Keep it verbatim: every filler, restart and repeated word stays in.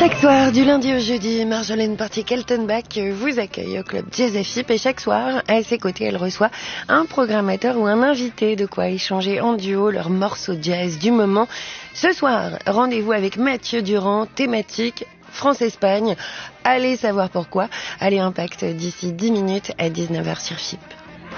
Chaque soir, du lundi au jeudi, Marjolaine Portier-Keltenbach vous accueille au club Jazz F I P et chaque soir, à ses côtés, elle reçoit un programmateur ou un invité, de quoi échanger en duo leurs morceaux jazz du moment. Ce soir, rendez-vous avec Mathieu Durand, thématique France-Espagne. Allez savoir pourquoi. Allez, Impact d'ici dix minutes à dix-neuf heures sur F I P.